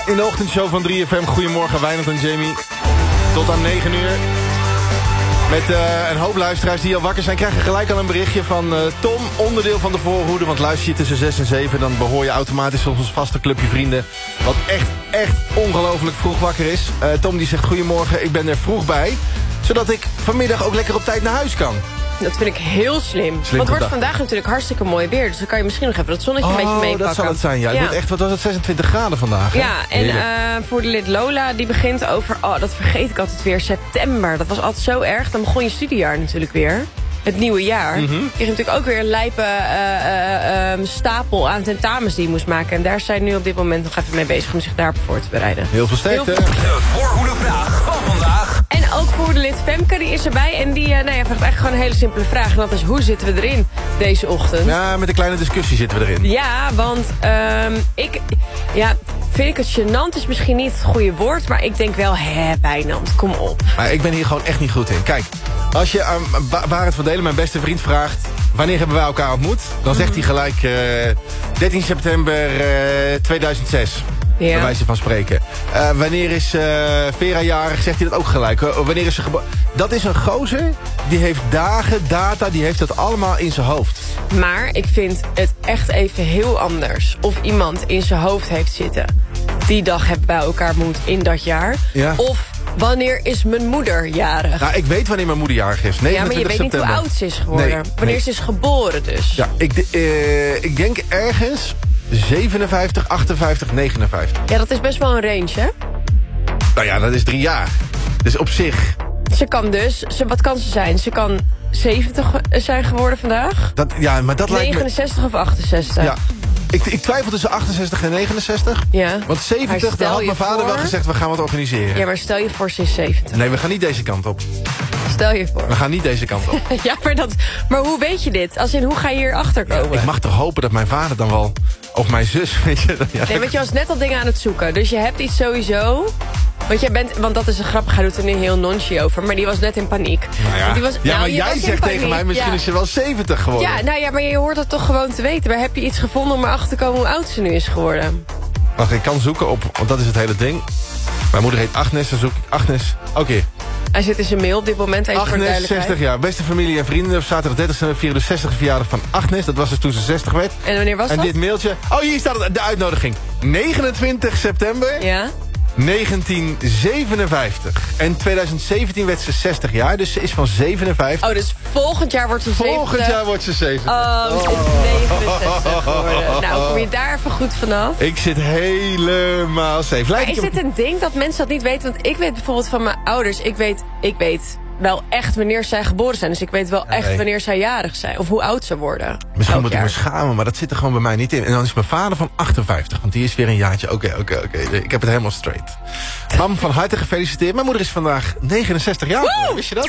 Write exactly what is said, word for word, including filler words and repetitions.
in de ochtendshow van drie F M. Goedemorgen, Wijnand en Jamie. Tot aan negen uur. Met uh, een hoop luisteraars die al wakker zijn... krijgen gelijk al een berichtje van uh, Tom, onderdeel van de voorhoede. Want luister je tussen zes en zeven... dan behoor je automatisch tot ons vaste clubje vrienden... wat echt, echt ongelooflijk vroeg wakker is. Uh, Tom die zegt goedemorgen, ik ben er vroeg bij... zodat ik vanmiddag ook lekker op tijd naar huis kan. Dat vind ik heel slim. slim Want het wordt vandaag natuurlijk hartstikke mooi weer. Dus dan kan je misschien nog even dat zonnetje oh, een beetje meepakken. Dat zal het zijn, ja. ja. Het wordt echt, wat was het, zesentwintig graden vandaag. Hè? Ja, en uh, voor de lid Lola, die begint over... Oh, dat vergeet ik altijd weer, september. Dat was altijd zo erg. Dan begon je studiejaar natuurlijk weer. Het nieuwe jaar. Mm-hmm. Je kreeg natuurlijk ook weer een lijpe uh, uh, uh, stapel aan tentamens die je moest maken. En daar zijn nu op dit moment nog even mee bezig om zich daarop voor te bereiden. Heel veel sterkte. De voorhoedevraag van vandaag. En ook voor de lid Femke, die is erbij. En die uh, nou ja, vraagt eigenlijk gewoon een hele simpele vraag. En dat is, hoe zitten we erin deze ochtend? Ja, met een kleine discussie zitten we erin. Ja, want um, ik... Ja, vind ik het gênant is misschien niet het goede woord. Maar ik denk wel, hè, Wijnand, kom op. Maar ik ben hier gewoon echt niet goed in. Kijk, als je aan uh, Barend van Delen, mijn beste vriend, vraagt... wanneer hebben wij elkaar ontmoet? Dan zegt hij gelijk uh, dertien september uh, tweeduizend zes. Ja. Bij wijze van spreken. Uh, wanneer is uh, Vera jarig? Zegt hij dat ook gelijk. Uh, wanneer is ze geboren? Dat is een gozer. Die heeft dagen, data. Die heeft dat allemaal in zijn hoofd. Maar ik vind het echt even heel anders. Of iemand in zijn hoofd heeft zitten. Die dag hebben wij elkaar ontmoet in dat jaar. Ja. Of... wanneer is mijn moeder jarig? Nou, ik weet wanneer mijn moeder jarig is. Ja, maar je weet september. Niet hoe oud ze is geworden. Nee, wanneer nee. ze is geboren dus. Ja, ik, uh, ik denk ergens zevenenvijftig, achtenvijftig, negenenvijftig. Ja, dat is best wel een range, hè? Nou ja, dat is drie jaar. Dus op zich... Ze kan dus... Ze, wat kan ze zijn? Ze kan zeventig zijn geworden vandaag. Dat, ja, maar dat negenenzestig lijkt me... of achtenzestig? Ja. Ik, ik twijfel tussen achtenzestig en negenenzestig. Ja. Want zeventig, daar had mijn vader voor... wel gezegd... we gaan wat organiseren. Ja, maar stel je voor, ze is zeventig. Nee, we gaan niet deze kant op. Stel je voor. We gaan niet deze kant op. Ja, maar, dat, maar hoe weet je dit? Als in, hoe ga je hier achter komen? Ja, ik mag toch hopen dat mijn vader dan wel... of mijn zus, weet je... Ja. Nee, want je was net al dingen aan het zoeken. Dus je hebt iets sowieso... Want, jij bent, want dat is een grap, hij doet er nu heel nonchalant over. Maar die was net in paniek. Nou ja, die was, ja nou, maar jij zegt tegen mij, misschien ja. is ze wel zeventig geworden. Ja, nou ja, maar je hoort het toch gewoon te weten. Maar heb je iets gevonden om erachter te komen hoe oud ze nu is geworden? Wacht, ik kan zoeken op, want dat is het hele ding. Mijn moeder heet Agnes, dan zoek ik Agnes. Oké. Okay. Hij zit in zijn mail op dit moment. Even Agnes, zestig jaar. Beste familie en vrienden. Op zaterdag dertig september vieren de zestigste verjaardag van Agnes. Dat was dus toen ze zestig werd. En wanneer was en dat? En dit mailtje. Oh, hier staat het, de uitnodiging. negenentwintig september. Ja. negentien zevenenvijftig. En tweeduizend zeventien werd ze zestig jaar, dus ze is van zevenenvijftig. Oh, dus volgend jaar wordt ze zeventig. Volgend jaar wordt ze zeventig. Oh, ze is negenenzestig geworden. Nou, kom je daar even goed vanaf? Ik zit helemaal safe. Maar is dit een ding dat mensen dat niet weten? Want ik weet bijvoorbeeld van mijn ouders, ik weet, ik weet wel echt wanneer zij geboren zijn. Dus ik weet wel echt nee. wanneer zij jarig zijn. Of hoe oud ze worden. Misschien moet ik me schamen, maar dat zit er gewoon bij mij niet in. En dan is mijn vader van achtenvijftig, want die is weer een jaartje. Oké, okay, oké, okay, oké. Okay. Ik heb het helemaal straight. Mam, van harte gefeliciteerd. Mijn moeder is vandaag negenenzestig jaar. Woe! Wist je dat?